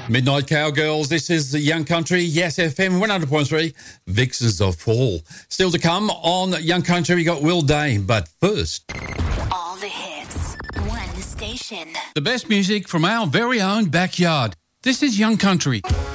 Midnight Cowgirls, this is the Young Country, Yes FM 100.3, Vixens of Fall. Still to come on Young Country, we got Will Day, but first... All the hits, one station. The best music from our very own backyard. This is Young Country.